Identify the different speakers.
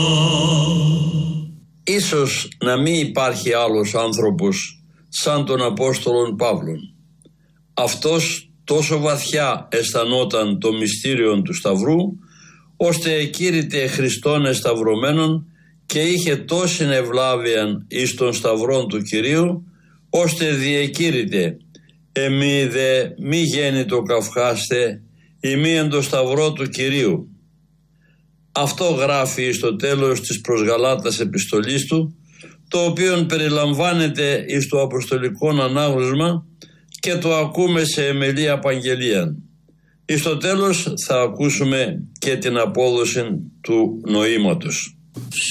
Speaker 1: Ίσως να μην υπάρχει άλλος άνθρωπος σαν τον Απόστολον Παύλον. Αυτός τόσο βαθιά αισθανόταν το μυστήριο του Σταυρού, ώστε εκήρυτε Χριστόν εσταυρωμένον και είχε τόση ευλάβεια εις τον Σταυρόν του Κυρίου, ώστε διεκήρυτε «Εμεί δε μη γέννητο καυχάστε, ημί εν το Σταυρό του Κυρίου». Αυτό γράφει στο τέλος της προς Γαλάτας επιστολής του, το οποίο περιλαμβάνεται εις το αποστολικό ανάγνωσμα και το ακούμε σε εμελία απαγγελία. Εις το τέλος θα ακούσουμε και την απόδοση του νοήματος.